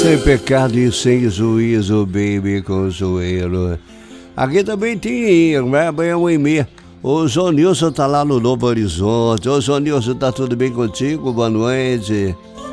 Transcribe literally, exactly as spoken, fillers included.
Sem pecado e sem juízo, baby Consuelo. Aqui também tem, né, bem um e-mail. O Jonilson tá lá no Novo Horizonte. Ô Jonilson, tá tudo bem contigo? Boa noite.